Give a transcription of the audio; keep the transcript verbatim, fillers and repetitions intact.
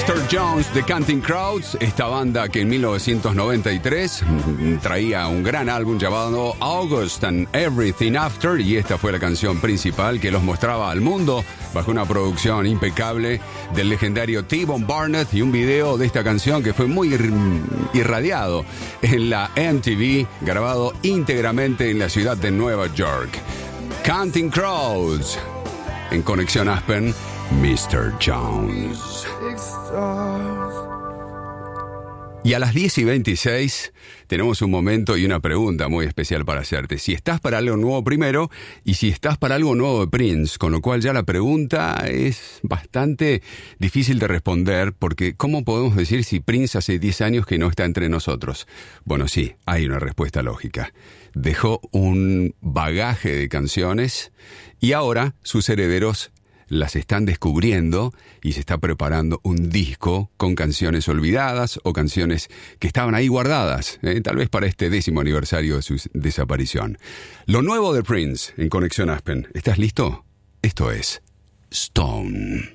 mister Jones de Counting Crows, esta banda que en mil novecientos noventa y tres traía un gran álbum llamado August and Everything After, y esta fue la canción principal que los mostraba al mundo bajo una producción impecable del legendario T-Bone Barnett y un video de esta canción que fue muy irradiado en la M T V, grabado íntegramente en la ciudad de Nueva York. Counting Crows en Conexión Aspen, mister Jones. Y a las diez y veintiséis tenemos un momento y una pregunta muy especial para hacerte. Si estás para algo nuevo primero y si estás para algo nuevo de Prince, con lo cual ya la pregunta es bastante difícil de responder, porque ¿cómo podemos decir si Prince hace diez años que no está entre nosotros? Bueno, sí, hay una respuesta lógica. Dejó un bagaje de canciones y ahora sus herederos las están descubriendo y se está preparando un disco con canciones olvidadas o canciones que estaban ahí guardadas, eh, tal vez para este décimo aniversario de su desaparición. Lo nuevo de Prince en Conexión Aspen. ¿Estás listo? Esto es Stone.